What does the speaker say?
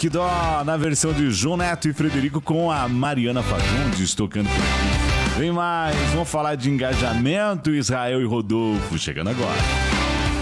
Que dó, na versão de João Neto e Frederico com a Mariana Fagundes tocando por aqui. Vem mais, vamos falar de engajamento, Israel e Rodolfo, chegando agora.